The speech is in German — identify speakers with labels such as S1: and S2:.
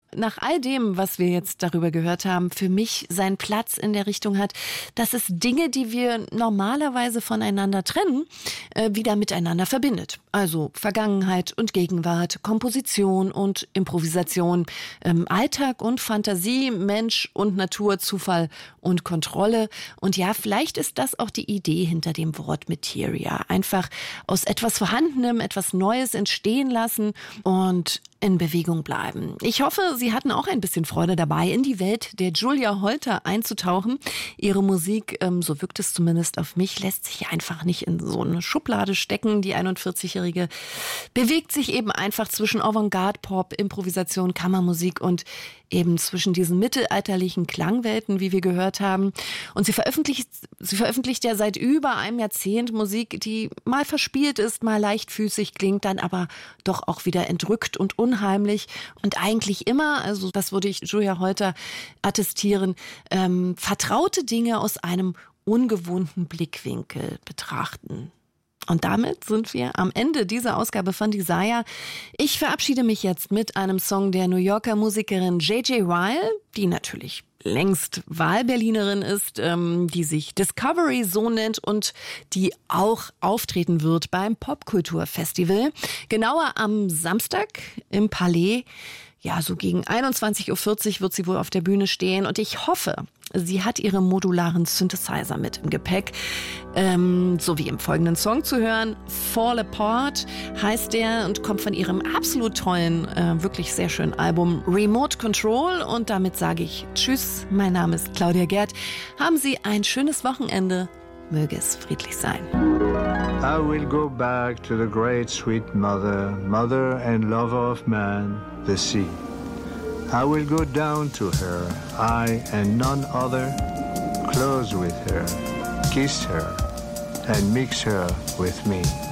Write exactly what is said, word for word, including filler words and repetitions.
S1: nach all dem, was wir jetzt darüber gehört haben, für mich seinen Platz in der Richtung hat, dass es Dinge, die wir normalerweise voneinander trennen, äh, wieder miteinander verbindet. Also Vergangenheit und Gegenwart, Komposition und Improvisation, ähm, Alltag und Fantasie, Mensch und Natur, Zufall und Kontrolle. Und ja, vielleicht ist das auch die Idee hinter dem Wort Materia. Einfach aus etwas Vorhandenem etwas Neues entstehen lassen und in Bewegung bleiben. Ich hoffe, Sie hatten auch ein bisschen Freude dabei, in die Welt der Julia Holter einzutauchen. Ihre Musik, ähm, so wirkt es zumindest auf mich, lässt sich einfach nicht in so eine Schublade stecken. Die einundvierzigjährige bewegt sich eben einfach zwischen Avantgarde-Pop, Improvisation, Kammermusik und eben zwischen diesen mittelalterlichen Klangwelten, wie wir gehört haben. Und sie veröffentlicht, sie veröffentlicht ja seit über einem Jahrzehnt Musik, die mal verspielt ist, mal leichtfüßig klingt, dann aber doch auch wieder entrückt und unheimlich. Und eigentlich immer, also das würde ich Julia Holter attestieren, ähm, vertraute Dinge aus einem ungewohnten Blickwinkel betrachten. Und damit sind wir am Ende dieser Ausgabe von Desire. Ich verabschiede mich jetzt mit einem Song der New Yorker Musikerin J J Ryle, die natürlich längst Wahlberlinerin ist, ähm, die sich Discovery so nennt und die auch auftreten wird beim Popkulturfestival. Genauer am Samstag im Palais. Ja, so gegen einundzwanzig Uhr vierzig wird sie wohl auf der Bühne stehen und ich hoffe, sie hat ihre modularen Synthesizer mit im Gepäck, ähm, so wie im folgenden Song zu hören. Fall Apart heißt der und kommt von ihrem absolut tollen, äh, wirklich sehr schönen Album Remote Control. Und damit sage ich Tschüss, mein Name ist Claudia Gerd. Haben Sie ein schönes Wochenende. Möge es friedlich sein.
S2: I will go back to the great sweet mother, mother and lover of man, the sea. I will go down to her, I and none other, close with her, kiss her, and mix her with me.